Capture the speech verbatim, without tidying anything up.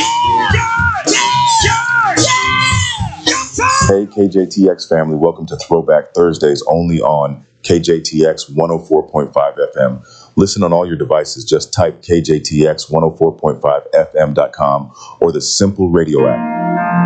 Hey, K J T X family, welcome to Throwback Thursdays only on K J T X one oh four point five F M. Listen on all your devices. Just type K J T X one oh four point five F M dot com or the Simple Radio app.